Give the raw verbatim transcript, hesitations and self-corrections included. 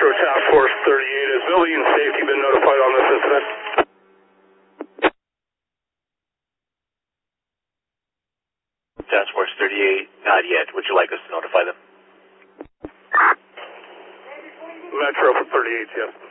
Metro Task Force thirty-eight, has building and safety been notified on this incident? Task Force thirty-eight, not yet. Would you like us to notify them? Metro for thirty-eight, yes.